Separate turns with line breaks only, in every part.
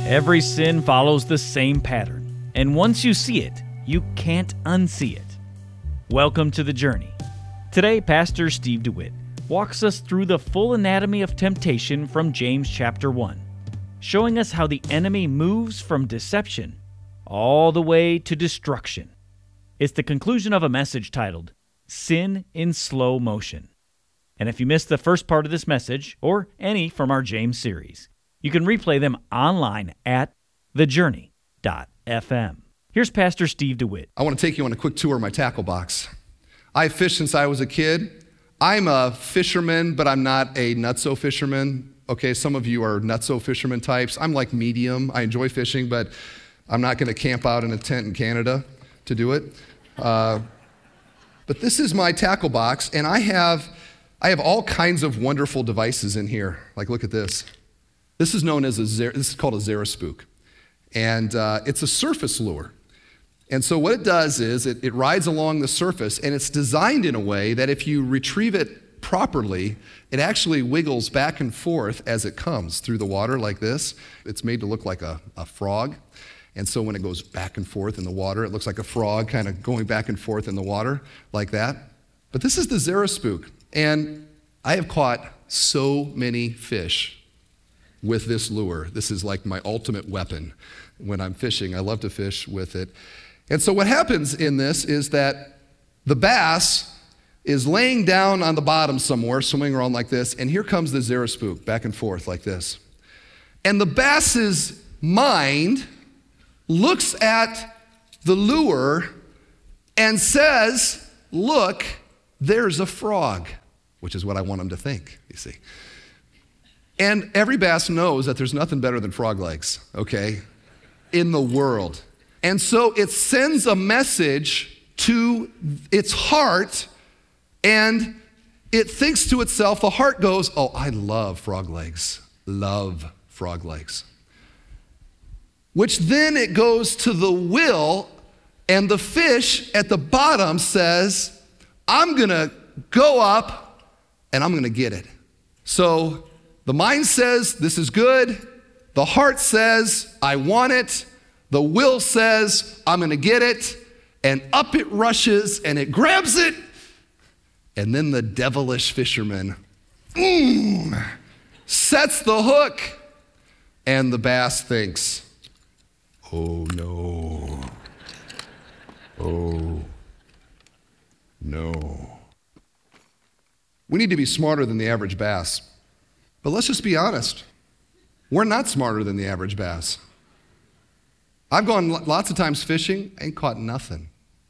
Every sin follows the same pattern, and once you see it, you can't unsee it. Welcome to The Journey. Today, Pastor Steve DeWitt walks us through the full anatomy of temptation from James chapter 1, showing us how the enemy moves from deception all the way to destruction. It's the conclusion of a message titled, Sin in Slow Motion. And if you missed the first part of this message, or any from our James series, you can replay them online at thejourney.fm. Here's Pastor Steve DeWitt.
I want to take you on a quick tour of my tackle box. I've fished since I was a kid. I'm a fisherman, but I'm not a nutso fisherman. Okay, some of you are nutso fisherman types. I'm like medium. I enjoy fishing, but I'm not going to camp out in a tent in Canada to do it. But this is my tackle box, and I have all kinds of wonderful devices in here. Like, look at this. This is known as this is called a Xeraspook, and it's a surface lure. And so what it does is it rides along the surface, and it's designed in a way that if you retrieve it properly, it actually wiggles back and forth as it comes through the water like this. It's made to look like a frog, and so when it goes back and forth in the water, it looks like a frog kind of going back and forth in the water like that. But this is the Xeraspook, and I have caught so many fish with this lure. This is like my ultimate weapon when I'm fishing. I love to fish with it. And so what happens in this is that the bass is laying down on the bottom somewhere, swimming around like this, and here comes the Xeraspook back and forth like this. And the bass's mind looks at the lure and says, look, there's a frog, which is what I want him to think, you see. And every bass knows that there's nothing better than frog legs, okay, in the world. And so it sends a message to its heart, and it thinks to itself, the heart goes, oh, I love frog legs, which then it goes to the will, and the fish at the bottom says, I'm gonna go up and I'm gonna get it. So the mind says, this is good. The heart says, I want it. The will says, I'm going to get it. And up it rushes, and it grabs it. And then the devilish fisherman sets the hook. And the bass thinks, oh, no. Oh, no. We need to be smarter than the average bass. But let's just be honest. We're not smarter than the average bass. I've gone lots of times fishing, ain't caught nothing.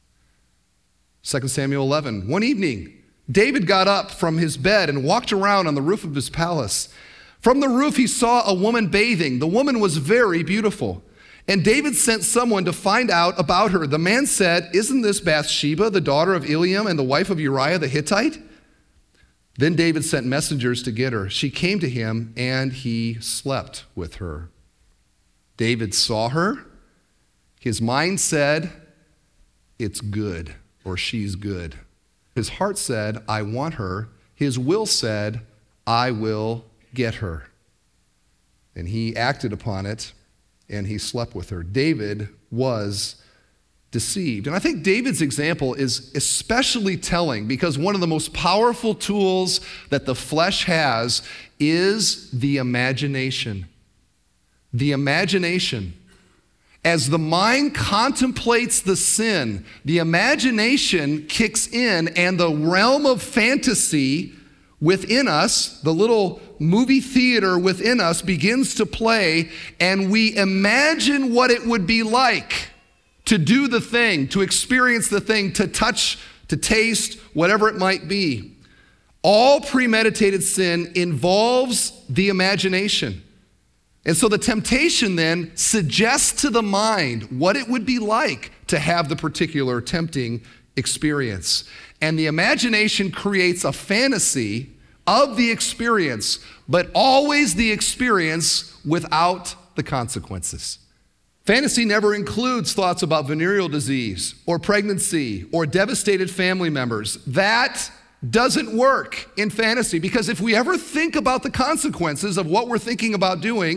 2 Samuel 11. One evening, David got up from his bed and walked around on the roof of his palace. From the roof, he saw a woman bathing. The woman was very beautiful. And David sent someone to find out about her. The man said, isn't this Bathsheba, the daughter of Eliam and the wife of Uriah the Hittite? Then David sent messengers to get her. She came to him, and he slept with her. David saw her. His mind said, it's good, or she's good. His heart said, I want her. His will said, I will get her. And he acted upon it, and he slept with her. David was deceived. And I think David's example is especially telling because one of the most powerful tools that the flesh has is the imagination. The imagination. As the mind contemplates the sin, the imagination kicks in, and the realm of fantasy within us, the little movie theater within us, begins to play, and we imagine what it would be like to do the thing, to experience the thing, to touch, to taste, whatever it might be. All premeditated sin involves the imagination. And so the temptation then suggests to the mind what it would be like to have the particular tempting experience. And the imagination creates a fantasy of the experience, but always the experience without the consequences. Fantasy never includes thoughts about venereal disease or pregnancy or devastated family members. That doesn't work in fantasy, because if we ever think about the consequences of what we're thinking about doing,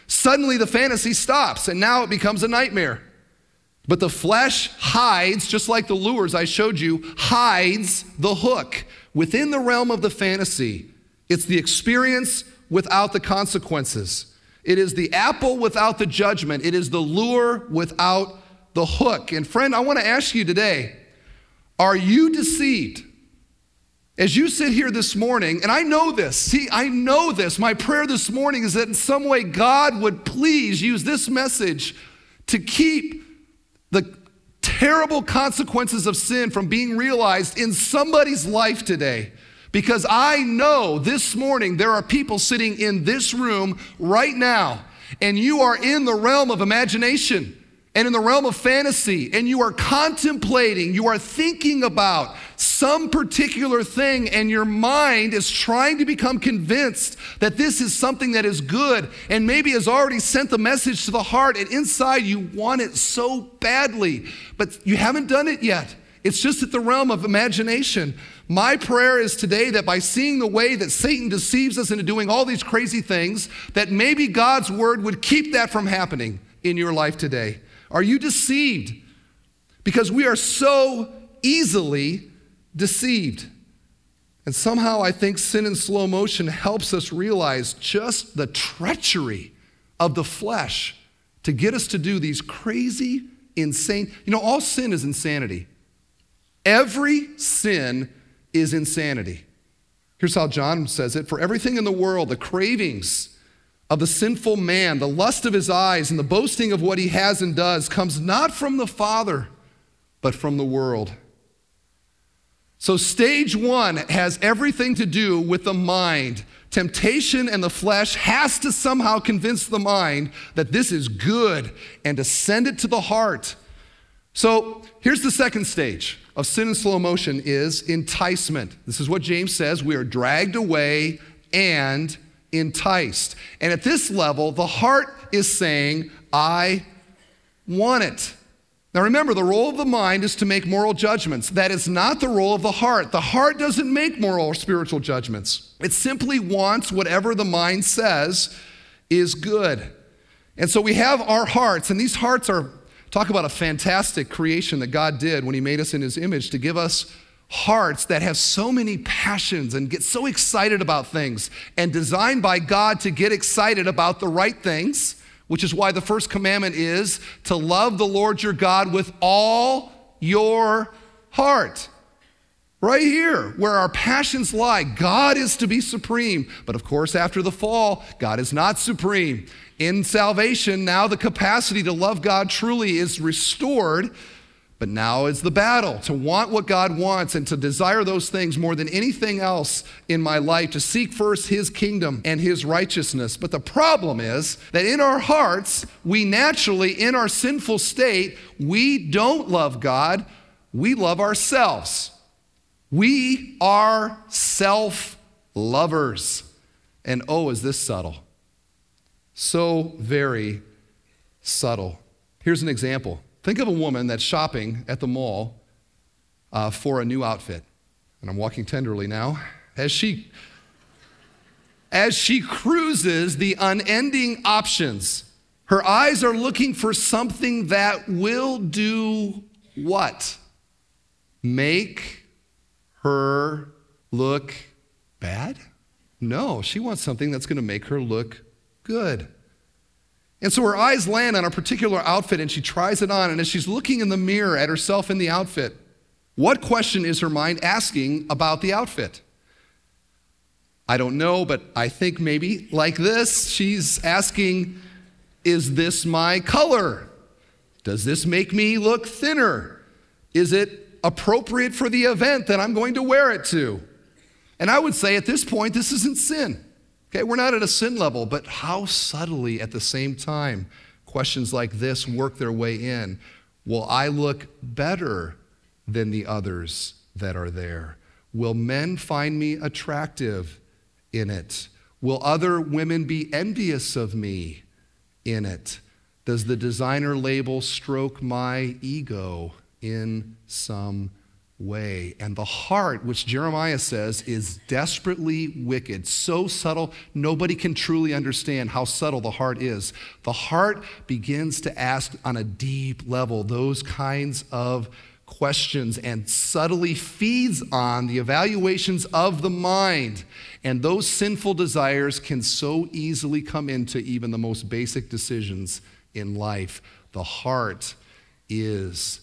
suddenly the fantasy stops and now it becomes a nightmare. But the flesh hides, just like the lures I showed you, hides the hook within the realm of the fantasy. It's the experience without the consequences. It is the apple without the judgment. It is the lure without the hook. And friend, I want to ask you today, are you deceived? As you sit here this morning, and I know this, my prayer this morning is that in some way God would please use this message to keep the terrible consequences of sin from being realized in somebody's life today. Because I know this morning there are people sitting in this room right now, and you are in the realm of imagination and in the realm of fantasy, and you are contemplating, you are thinking about some particular thing, and your mind is trying to become convinced that this is something that is good, and maybe has already sent the message to the heart, and inside you want it so badly, but you haven't done it yet. It's just at the realm of imagination. My prayer is today that by seeing the way that Satan deceives us into doing all these crazy things, that maybe God's word would keep that from happening in your life today. Are you deceived? Because we are so easily deceived. And somehow I think Sin in Slow Motion helps us realize just the treachery of the flesh to get us to do these crazy, insane, all sin is insanity. Every sin is insanity. Here's how John says it: for everything in the world, the cravings of the sinful man, the lust of his eyes, and the boasting of what he has and does comes not from the Father, but from the world. So stage one has everything to do with the mind. Temptation and the flesh has to somehow convince the mind that this is good and to send it to the heart. So here's the second stage of Sin in Slow Motion is enticement. This is what James says: we are dragged away and enticed. And at this level, the heart is saying, I want it. Now remember, the role of the mind is to make moral judgments. That is not the role of the heart. The heart doesn't make moral or spiritual judgments. It simply wants whatever the mind says is good. And so we have our hearts, and these hearts are, talk about a fantastic creation that God did when he made us in his image to give us hearts that have so many passions and get so excited about things, and designed by God to get excited about the right things, which is why the first commandment is to love the Lord your God with all your heart. Right here, where our passions lie, God is to be supreme. But of course, after the fall, God is not supreme. In salvation, now the capacity to love God truly is restored. But now is the battle to want what God wants and to desire those things more than anything else in my life, to seek first his kingdom and his righteousness. But the problem is that in our hearts, we naturally, in our sinful state, we don't love God, we love ourselves. We are self-lovers. And oh, is this subtle. So very subtle. Here's an example. Think of a woman that's shopping at the mall for a new outfit. And I'm walking tenderly now. As she cruises the unending options, her eyes are looking for something that will do what? Make her look bad? No, she wants something that's going to make her look good. And so her eyes land on a particular outfit and she tries it on. And as she's looking in the mirror at herself in the outfit, what question is her mind asking about the outfit? I don't know, but I think maybe like this. She's asking, is this my color? Does this make me look thinner? Is it appropriate for the event that I'm going to wear it to? And I would say at this point, this isn't sin. Okay, we're not at a sin level, but how subtly at the same time questions like this work their way in. Will I look better than the others that are there? Will men find me attractive in it? Will other women be envious of me in it? Does the designer label stroke my ego in some way. And the heart, which Jeremiah says is desperately wicked, so subtle, nobody can truly understand how subtle the heart is. The heart begins to ask on a deep level those kinds of questions and subtly feeds on the evaluations of the mind. And those sinful desires can so easily come into even the most basic decisions in life. The heart is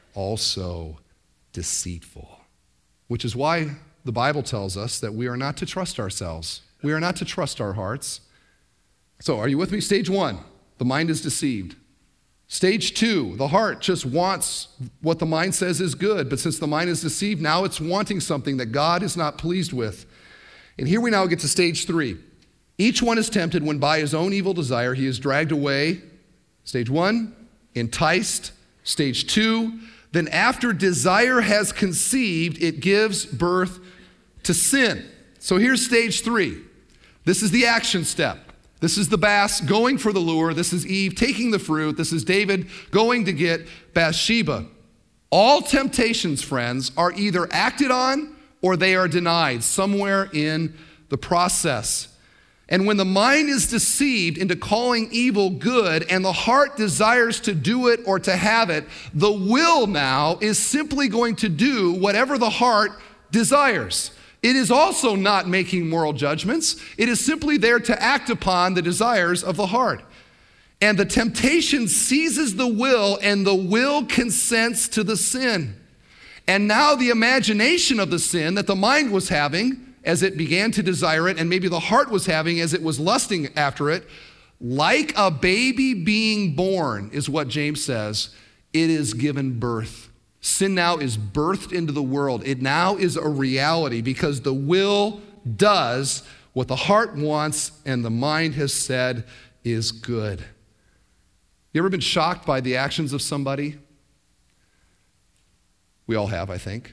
also deceitful, which is why the Bible tells us that we are not to trust ourselves. We are not to trust our hearts. So, are you with me? Stage 1, the mind is deceived. Stage 2, the heart just wants what the mind says is good, but since the mind is deceived, now it's wanting something that God is not pleased with. And here we now get to stage 3. Each one is tempted when by his own evil desire he is dragged away. Stage 1, enticed. Stage 2, then after desire has conceived, it gives birth to sin. So here's stage 3. This is the action step. This is the bass going for the lure. This is Eve taking the fruit. This is David going to get Bathsheba. All temptations, friends, are either acted on or they are denied somewhere in the process. And when the mind is deceived into calling evil good and the heart desires to do it or to have it, the will now is simply going to do whatever the heart desires. It is also not making moral judgments. It is simply there to act upon the desires of the heart. And the temptation seizes the will, and the will consents to the sin. And now the imagination of the sin that the mind was having as it began to desire it, and maybe the heart was having as it was lusting after it, like a baby being born, is what James says, it is given birth. Sin now is birthed into the world. It now is a reality because the will does what the heart wants and the mind has said is good. You ever been shocked by the actions of We all have, I think.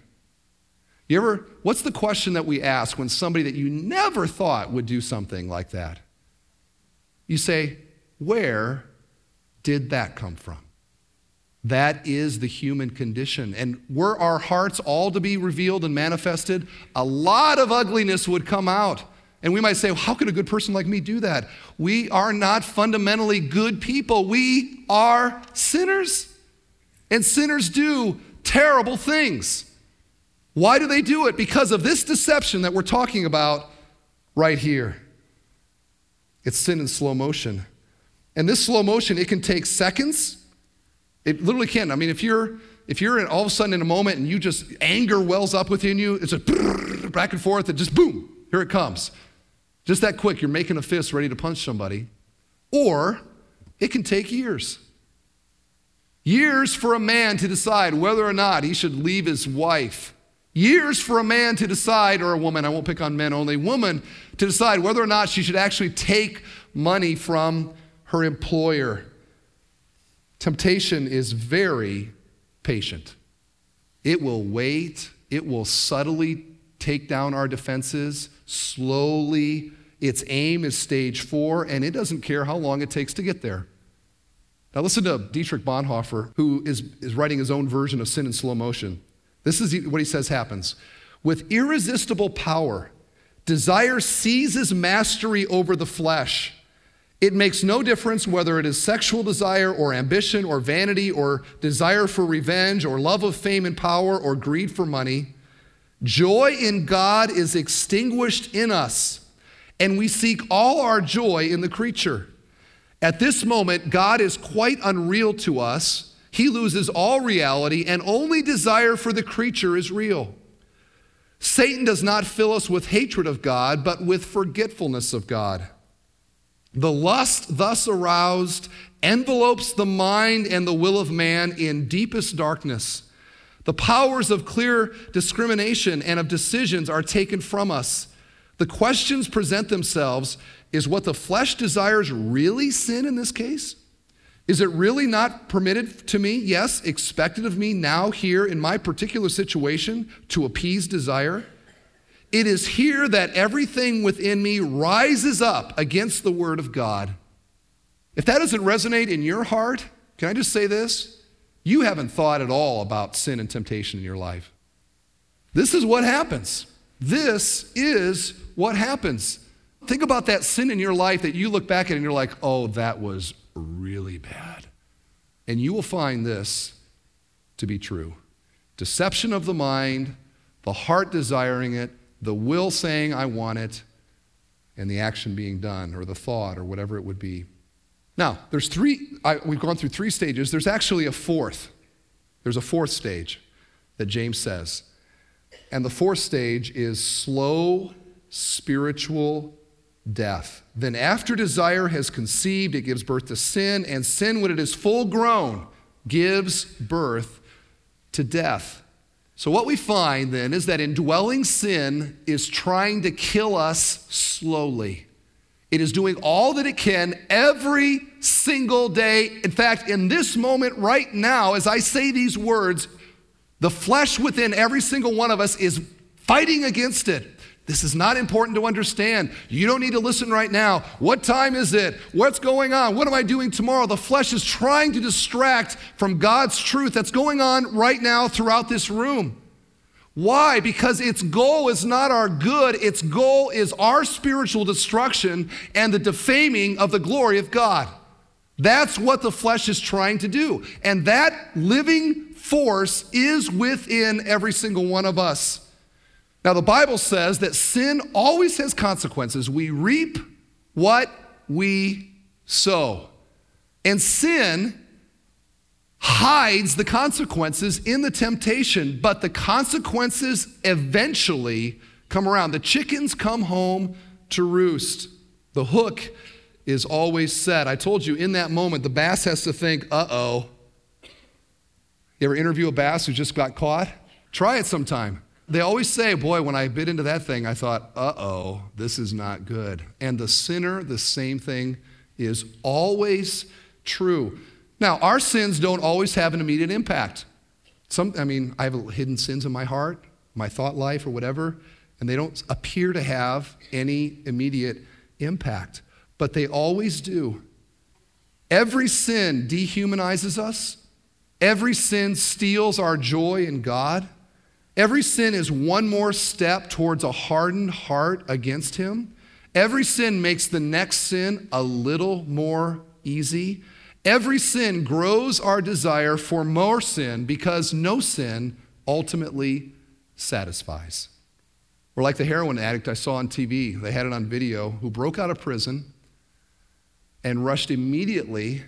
What's the question that we ask when somebody that you never thought would do something like that? You say, where did that come from? That is the human condition. And were our hearts all to be revealed and manifested, a lot of ugliness would come out. And we might say, well, how could a good person like me do that? We are not fundamentally good people. We are sinners. And sinners do terrible things. Why do they do it? Because of this deception that we're talking about right here. It's sin in slow motion. And this slow motion, it can take seconds. It literally can. I mean, if you're in, all of a sudden in a moment and you just, anger wells up within you, it's a back and forth, and just boom, here it comes. Just that quick, you're making a fist ready to punch somebody. Or it can take years. Years for a man to decide whether or not he should leave his wife. Years for a man to decide, or a woman, I won't pick on men only, woman to decide whether or not she should actually take money from her employer. Temptation is very patient. It will wait. It will subtly take down our defenses, slowly. Its aim is stage 4, and it doesn't care how long it takes to get there. Now listen to Dietrich Bonhoeffer, who is writing his own version of Sin in Slow Motion. This is what he says happens. With irresistible power, desire seizes mastery over the flesh. It makes no difference whether it is sexual desire or ambition or vanity or desire for revenge or love of fame and power or greed for money. Joy in God is extinguished in us, and we seek all our joy in the creature. At this moment, God is quite unreal to us. He loses all reality, and only desire for the creature is real. Satan does not fill us with hatred of God, but with forgetfulness of God. The lust thus aroused envelopes the mind and the will of man in deepest darkness. The powers of clear discrimination and of decisions are taken from us. The questions present themselves: is what the flesh desires really sin in this case? Is it really not permitted to me, yes, expected of me now here in my particular situation to appease desire? It is here that everything within me rises up against the word of God. If that doesn't resonate in your heart, can I just say this? You haven't thought at all about sin and temptation in your life. This is what happens. This is what happens. Think about that sin in your life that you look back at and you're like, oh, that was really bad. And you will find this to be true. Deception of the mind, the heart desiring it, the will saying, I want it, and the action being done, or the thought, or whatever it would be. Now, we've gone through 3 stages. There's actually a fourth. There's a fourth stage that James says. And the fourth stage is slow spiritual death. Then after desire has conceived, it gives birth to sin, and sin, when it is full grown, gives birth to death. So what we find then is that indwelling sin is trying to kill us slowly. It is doing all that it can every single day. In fact, in this moment right now, as I say these words, the flesh within every single one of us is fighting against it. This is not important to understand. You don't need to listen right now. What time is it? What's going on? What am I doing tomorrow? The flesh is trying to distract from God's truth that's going on right now throughout this room. Why? Because its goal is not our good. Its goal is our spiritual destruction and the defaming of the glory of God. That's what the flesh is trying to do. And that living force is within every single one of us. Now, the Bible says that sin always has consequences. We reap what we sow. And sin hides the consequences in the temptation, but the consequences eventually come around. The chickens come home to roost. The hook is always set. I told you, in that moment, the bass has to think, uh-oh. You ever interview a bass who just got caught? Try it sometime. They always say, boy, when I bit into that thing, I thought, uh-oh, this is not good. And the sinner, the same thing is always true. Now, our sins don't always have an immediate impact. I have hidden sins in my heart, my thought life, or whatever, and they don't appear to have any immediate impact, but they always do. Every sin dehumanizes us. Every sin steals our joy in God. Every sin is one more step towards a hardened heart against Him. Every sin makes the next sin a little more easy. Every sin grows our desire for more sin because no sin ultimately satisfies. We're like the heroin addict I saw on TV. They had it on video, who broke out of prison and rushed immediately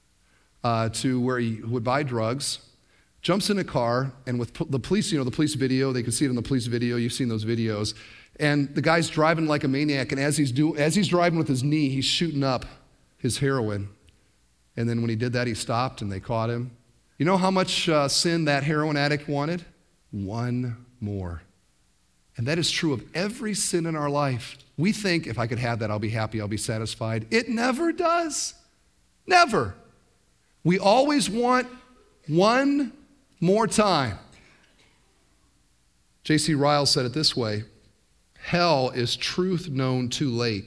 to where he would buy drugs, jumps in a car, and with the police, the police video, they can see it in the police video, you've seen those videos, and the guy's driving like a maniac, and as he's driving with his knee, he's shooting up his heroin. And then when he did that, he stopped and they caught him. You know how much sin that heroin addict wanted? One more. And that is true of every sin in our life. We think, if I could have that, I'll be happy, I'll be satisfied. It never does. Never. We always want one more time. J.C. Ryle said it this way: hell is truth known too late.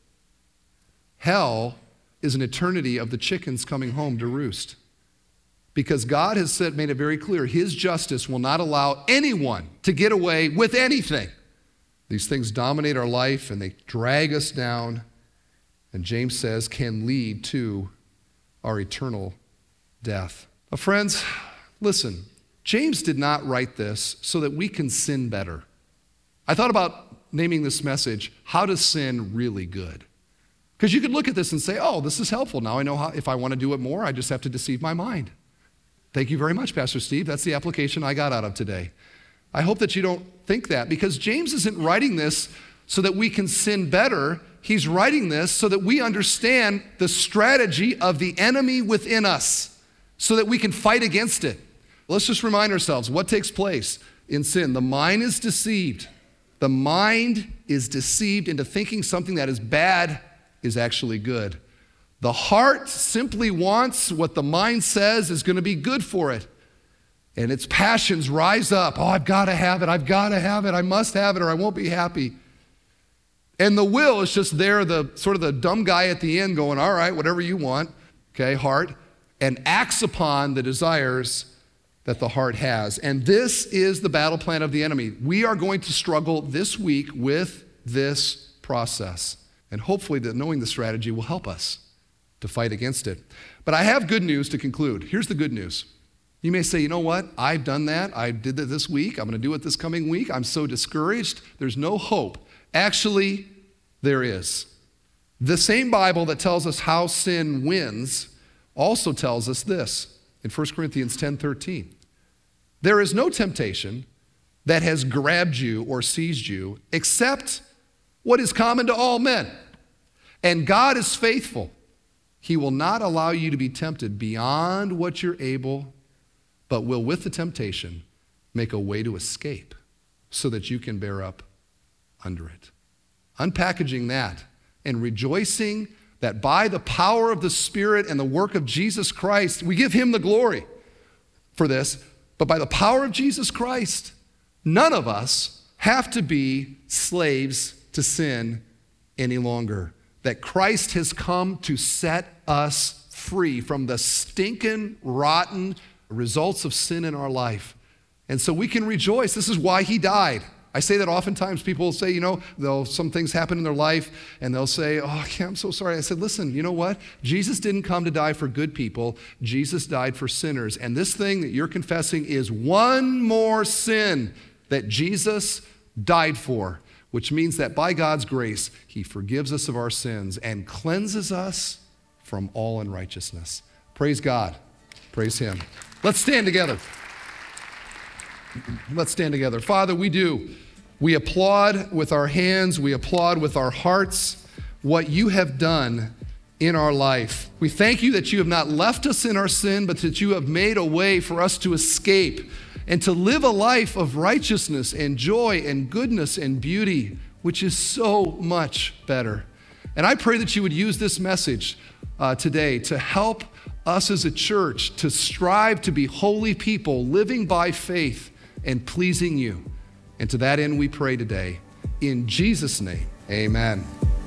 Hell is an eternity of the chickens coming home to roost. Because God has made it very clear, His justice will not allow anyone to get away with anything. These things dominate our life and they drag us down, and James says can lead to our eternal death. Now, friends, listen, James did not write this so that we can sin better. I thought about naming this message, How to Sin Really Good. Because you could look at this and say, oh, this is helpful. Now I know how, if I want to do it more, I just have to deceive my mind. Thank you very much, Pastor Steve. That's the application I got out of today. I hope that you don't think that, because James isn't writing this so that we can sin better. He's writing this so that we understand the strategy of the enemy within us, so that we can fight against it. Let's just remind ourselves what takes place in sin. The mind is deceived. The mind is deceived into thinking something that is bad is actually good. The heart simply wants what the mind says is going to be good for it. And its passions rise up. Oh, I've got to have it. I've got to have it. I must have it or I won't be happy. And the will is just there, the sort of the dumb guy at the end going, all right, whatever you want, okay, heart, and acts upon the desires that the heart has. And this is the battle plan of the enemy. We are going to struggle this week with this process. And hopefully that knowing the strategy will help us to fight against it. But I have good news to conclude. Here's the good news. You may say, you know what? I've done that. I did that this week. I'm going to do it this coming week. I'm so discouraged. There's no hope. Actually, there is. The same Bible that tells us how sin wins also tells us this in 1 Corinthians 10:13. There is no temptation that has grabbed you or seized you except what is common to all men. And God is faithful. He will not allow you to be tempted beyond what you're able, but will with the temptation make a way to escape so that you can bear up under it. Unpackaging that and rejoicing that by the power of the Spirit and the work of Jesus Christ, we give him the glory for this, but by the power of Jesus Christ, none of us have to be slaves to sin any longer. That Christ has come to set us free from the stinking, rotten results of sin in our life. And so we can rejoice. This is why he died. I say that oftentimes. People will say, some things happen in their life, and they'll say, I'm so sorry. I said, listen, you know what? Jesus didn't come to die for good people. Jesus died for sinners. And this thing that you're confessing is one more sin that Jesus died for, which means that by God's grace, he forgives us of our sins and cleanses us from all unrighteousness. Praise God. Praise him. Let's stand together. Let's stand together. Father, we applaud with our hands, we applaud with our hearts what you have done in our life. We thank you that you have not left us in our sin, but that you have made a way for us to escape and to live a life of righteousness and joy and goodness and beauty, which is so much better. And I pray that you would use this message today to help us as a church to strive to be holy people, living by faith and pleasing you. And to that end we pray today. In Jesus' name, amen.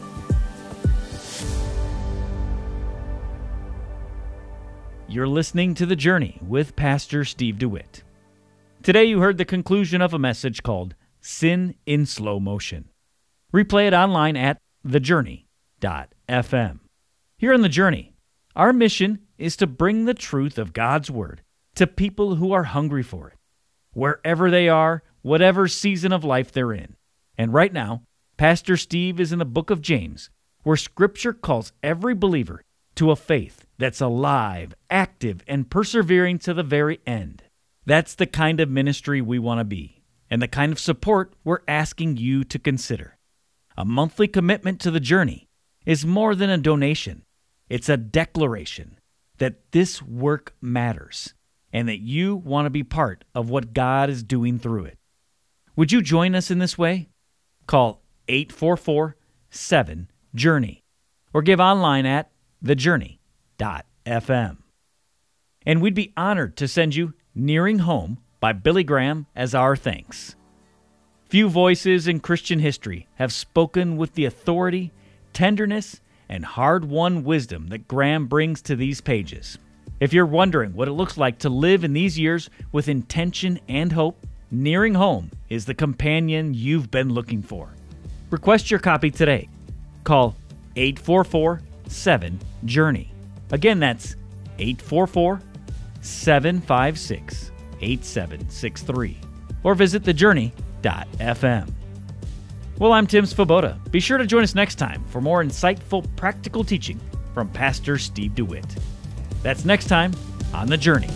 You're listening to The Journey with Pastor Steve DeWitt. Today you heard the conclusion of a message called Sin in Slow Motion. Replay it online at thejourney.fm. Here on The Journey, our mission is to bring the truth of God's Word to people who are hungry for it, wherever they are, whatever season of life they're in. And right now, Pastor Steve is in the book of James, where Scripture calls every believer to a faith that's alive, active, and persevering to the very end. That's the kind of ministry we want to be, and the kind of support we're asking you to consider. A monthly commitment to The Journey is more than a donation. It's a declaration that this work matters and that you want to be part of what God is doing through it. Would you join us in this way? Call 844-7-JOURNEY or give online at thejourney.fm. And we'd be honored to send you Nearing Home by Billy Graham as our thanks. Few voices in Christian history have spoken with the authority, tenderness, and hard-won wisdom that Graham brings to these pages. If you're wondering what it looks like to live in these years with intention and hope, Nearing Home is the companion you've been looking for. Request your copy today. Call 844-7-JOURNEY. Again, that's 844-756-8763. Or visit thejourney.fm. Well, I'm Tim Svoboda. Be sure to join us next time for more insightful, practical teaching from Pastor Steve DeWitt. That's next time on The Journey.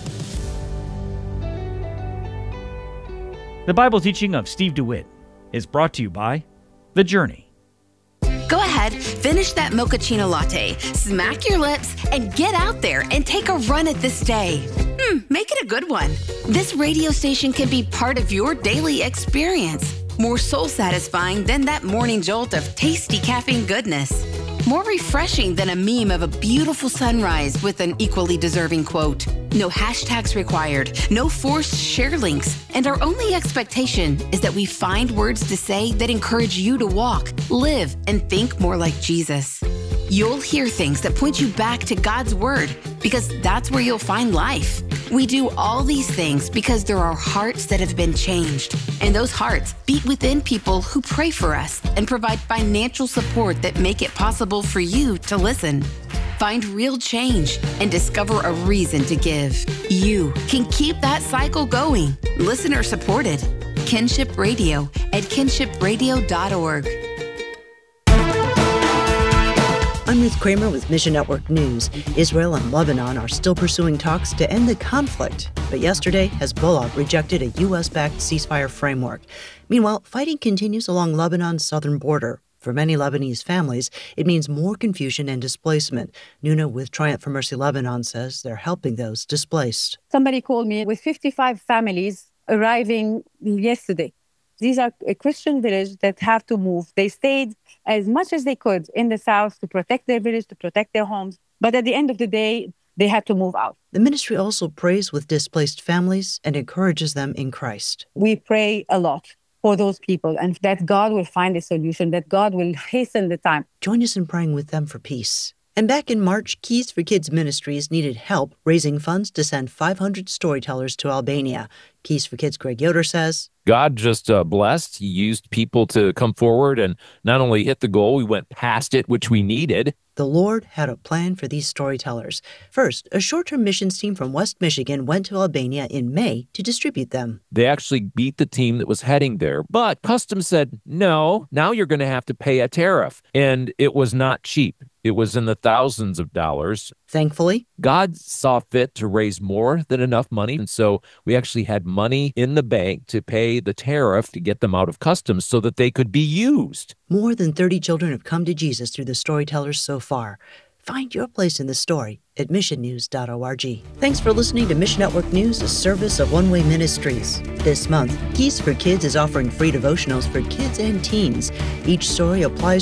The Bible teaching of Steve DeWitt is brought to you by The Journey.
Go ahead, finish that mochaccino latte, smack your lips, and get out there and take a run at this day. Make it a good one. This radio station can be part of your daily experience. More soul-satisfying than that morning jolt of tasty caffeine goodness. More refreshing than a meme of a beautiful sunrise with an equally deserving quote. No hashtags required, no forced share links, and our only expectation is that we find words to say that encourage you to walk, live, and think more like Jesus. You'll hear things that point you back to God's Word because that's where you'll find life. We do all these things because there are hearts that have been changed. And those hearts beat within people who pray for us and provide financial support that make it possible for you to listen. Find real change and discover a reason to give. You can keep that cycle going. Listener supported. Kinship Radio at kinshipradio.org.
I'm Ruth Kramer with Mission Network News. Israel and Lebanon are still pursuing talks to end the conflict. But yesterday, Hezbollah rejected a U.S.-backed ceasefire framework. Meanwhile, fighting continues along Lebanon's southern border. For many Lebanese families, it means more confusion and displacement. Nuna with Triumph for Mercy Lebanon says they're helping those displaced.
Somebody called me with 55 families arriving yesterday. These are a Christian village that have to move. They stayed as much as they could in the south to protect their village, to protect their homes. But at the end of the day, they had to move out.
The ministry also prays with displaced families and encourages them in Christ.
We pray a lot for those people and that God will find a solution, that God will hasten the time.
Join us in praying with them for peace. And back in March, Keys for Kids Ministries needed help raising funds to send 500 storytellers to Albania. Keys for Kids' Greg Yoder says,
God just blessed. He used people to come forward and not only hit the goal, we went past it, which we needed.
The Lord had a plan for these storytellers. First, a short-term missions team from West Michigan went to Albania in May to distribute them.
They actually beat the team that was heading there, but Customs said, no, now you're going to have to pay a tariff. And it was not cheap. It was in the thousands of dollars.
Thankfully,
God saw fit to raise more than enough money. And so we actually had money in the bank to pay the tariff to get them out of customs so that they could be used.
More than 30 children have come to Jesus through the storytellers so far. Find your place in the story at missionnews.org. Thanks for listening to Mission Network News, a service of One Way Ministries. This month, Keys for Kids is offering free devotionals for kids and teens. Each story applies